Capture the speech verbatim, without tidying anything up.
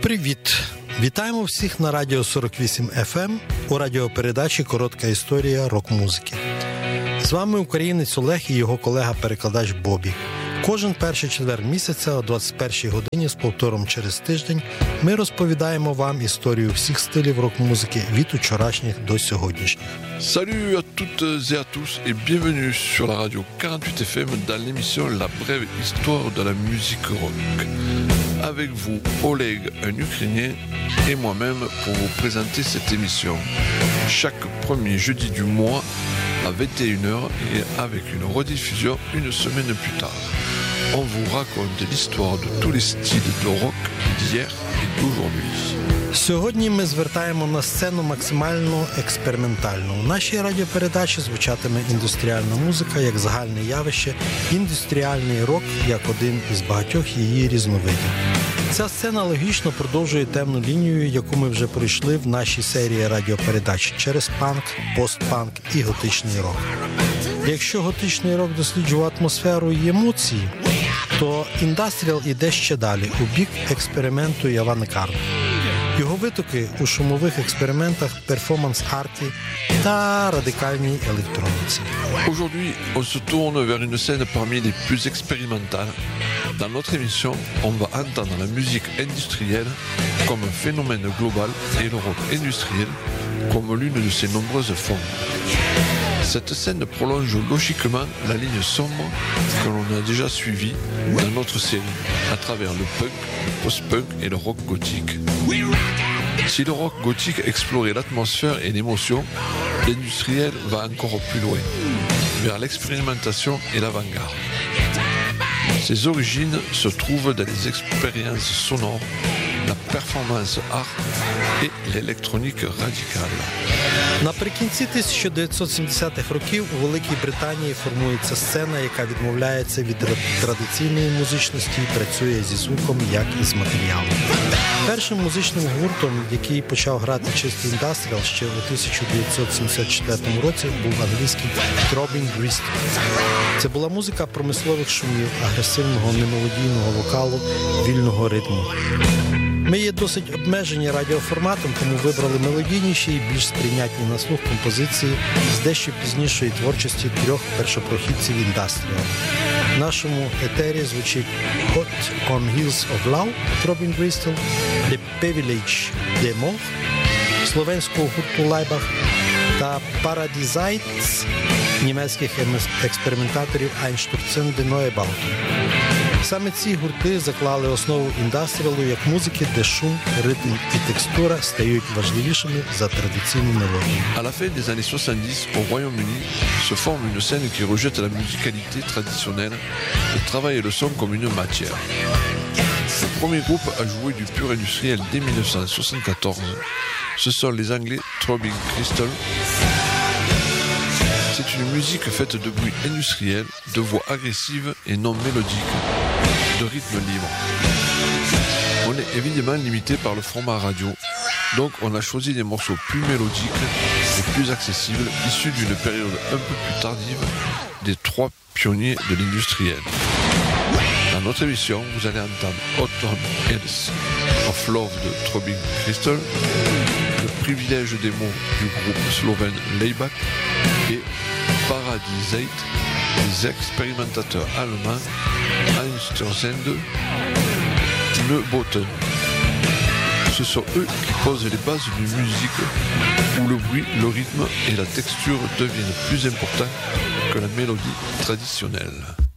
Привіт! Вітаємо всіх на Радіо сорок вісім еф ем у радіопередачі «Коротка історія рок-музики». З вами українець Олег і його колега-перекладач Бобі. Кожен перший четвер місяця о двадцять першій годині з повтором через тиждень ми розповідаємо вам історію всіх стилів рок-музики від учорашніх до сьогоднішніх. Salut à toutes et à tous et bienvenue sur la radio quarante-huit F M dans l'émission La brève histoire de la musique rock. Avec vous, Oleg, un Ukrainien, et moi-même pour vous présenter cette émission. Chaque premier jeudi du mois à vingt et une heures et avec une rediffusion une semaine plus tard. On vous raconte l'histoire de tous les styles de rock d'hier et d'aujourd'hui. Сьогодні ми звертаємо на сцену максимально експериментальну. У нашій радіопередачі звучатиме індустріальна музика як загальне явище, індустріальний рок як один із багатьох її різновидів. Ця сцена логічно продовжує темну лінію, яку ми вже пройшли в нашій серії радіопередач через панк, постпанк і готичний рок. Якщо готичний рок досліджував атмосферу і емоції, то індастріал іде ще далі, у бік експерименту і авангарду. Його витоки у шумових експериментах, перформанс-арті та радикальній електроніці. Aujourd'hui, on se tourne vers une scène parmi les plus expérimentales. Dans notre émission, on va entendre la musique industrielle comme un phénomène global et le rock industriel comme l'une de ses nombreuses formes. Cette scène prolonge logiquement la ligne sombre que l'on a déjà suivie dans notre série, à travers le punk, le post-punk et le rock gothique. Si le rock gothique explorait l'atmosphère et l'émotion, l'industriel va encore plus loin, vers l'expérimentation et l'avant-garde. Ses origines se trouvent dans les expériences sonores, la performance art et l'électronique radicale. Наприкінці тисяча дев'ятсот сімдесятих років у Великій Британії формується сцена, яка відмовляється від традиційної музичності і працює зі звуком, як і з матеріалом. Першим музичним гуртом, який почав грати чистий індастріал ще у тисяча дев'ятсот сімдесят четвертому році, був англійський Throbbing Gristle. Це була музика промислових шумів, агресивного немелодійного вокалу, вільного ритму. Ми є досить обмежені радіоформатом, тому вибрали мелодійніші і більш сприйнятні на слух композиції з дещо пізнішої творчості трьох першопрохідців індастріалу. В нашому етері звучить Hot on Heels of Love, Throbbing Gristle, Le Privilege de Mort, словенського гурту Laibach та Paradiesites німецьких експериментаторів Einstürzen de Neubauten. Саме ці гурти заклали основу індастріалу як музики, де шум, ритм і текстура стають важливішими за традиційну мелодію. À la fin des années soixante-dix, au Royaume-Uni, se forme une scène qui rejette la musicalité traditionnelle et travaille le son comme une matière. Le premier groupe à jouer du pur industriel dès mille neuf cent soixante-quatorze, ce sont les Anglais Throbbing Gristle. C'est une musique faite de bruits industriels, de voix agressives et non mélodiques, de rythme libre. On est évidemment limité par le format radio, donc on a choisi des morceaux plus mélodiques et plus accessibles, issus d'une période un peu plus tardive des trois pionniers de l'industriel. Dans notre émission, vous allez entendre Hot on Heels of Love de Throbbing Gristle, Le Privilège des mots du groupe slovène Laibach et Paradiesites, les expérimentateurs allemands Einstürzen de Neubauten. Ce sont eux qui posent les bases d'une musique où le bruit, le rythme et la texture deviennent plus importants que la mélodie traditionnelle.